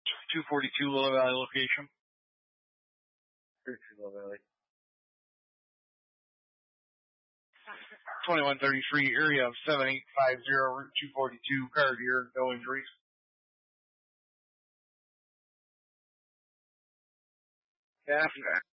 242 Willow Valley location. 32 Willow Valley. 2133, area of 7850, Route 242, car here, no injuries. Copy.